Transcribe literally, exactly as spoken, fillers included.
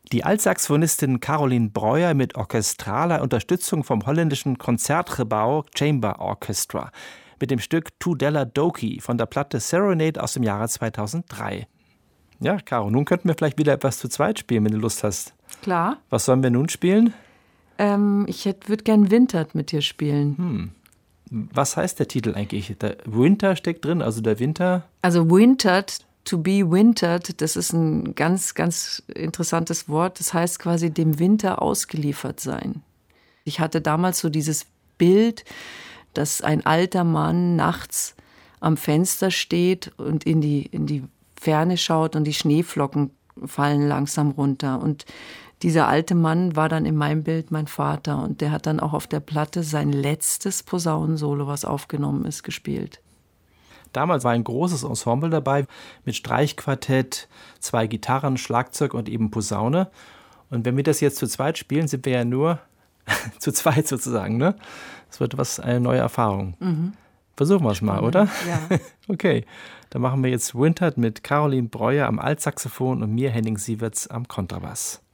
Die Altsaxophonistin Caroline Breuer mit orchestraler Unterstützung vom holländischen Concertgebouw Chamber Orchestra mit dem Stück Toedelladoki von der Platte Serenade aus dem Jahre zweitausenddrei. Ja, Caro, nun könnten wir vielleicht wieder etwas zu zweit spielen, wenn du Lust hast. Klar. Was sollen wir nun spielen? Ähm, ich würde gern Wintert mit dir spielen. Hm. Was heißt der Titel eigentlich? Der Winter steckt drin, also der Winter? Also Wintert, to be wintered, das ist ein ganz, ganz interessantes Wort. Das heißt quasi dem Winter ausgeliefert sein. Ich hatte damals so dieses Bild, dass ein alter Mann nachts am Fenster steht und in die, in die Ferne schaut und die Schneeflocken fallen langsam runter. Und dieser alte Mann war dann in meinem Bild mein Vater und der hat dann auch auf der Platte sein letztes Posaunensolo, was aufgenommen ist, gespielt. Damals war ein großes Ensemble dabei mit Streichquartett, zwei Gitarren, Schlagzeug und eben Posaune. Und wenn wir das jetzt zu zweit spielen, sind wir ja nur zu zweit sozusagen, ne? Das wird was, eine neue Erfahrung. Mhm. Versuchen wir es mal, oder? Ja. Okay, dann machen wir jetzt Wintert mit Caroline Breuer am Altsaxophon und mir, Henning Sieverts, am Kontrabass.